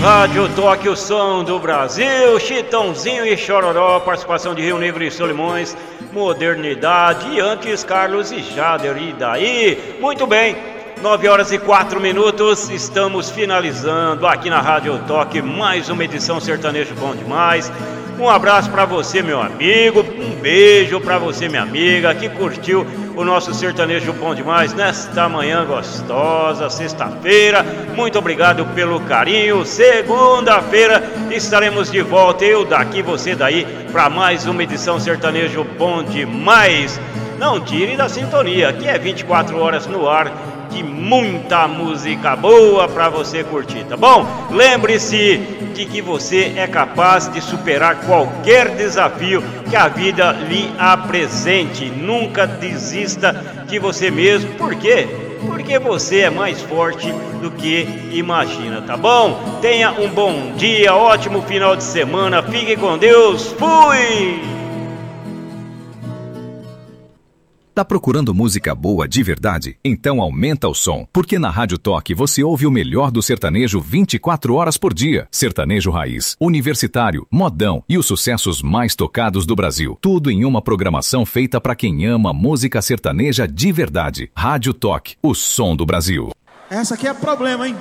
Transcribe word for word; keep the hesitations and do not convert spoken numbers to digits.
Rádio Toque, o som do Brasil, Chitãozinho e Chororó, participação de Rio Negro e Solimões, Modernidade, e antes Carlos e Jader, e daí? Muito bem, nove horas e quatro minutos, estamos finalizando aqui na Rádio Toque mais uma edição Sertanejo Bom Demais. Um abraço para você, meu amigo, um beijo para você, minha amiga, que curtiu o nosso Sertanejo Bom Demais nesta manhã gostosa, sexta-feira. Muito obrigado pelo carinho. Segunda-feira estaremos de volta, eu daqui, você daí, para mais uma edição Sertanejo Bom Demais. Não tire da sintonia, que é vinte e quatro horas no ar, de muita música boa para você curtir, tá bom? Lembre-se de que você é capaz de superar qualquer desafio que a vida lhe apresente. Nunca desista de você mesmo. Por quê? Porque você é mais forte do que imagina, tá bom? Tenha um bom dia, ótimo final de semana, fique com Deus, fui! Tá procurando música boa de verdade? Então aumenta o som, porque na Rádio Toque você ouve o melhor do sertanejo vinte e quatro horas por dia. Sertanejo raiz, universitário, modão e os sucessos mais tocados do Brasil. Tudo em uma programação feita para quem ama música sertaneja de verdade. Rádio Toque, o som do Brasil. Essa aqui é problema, hein?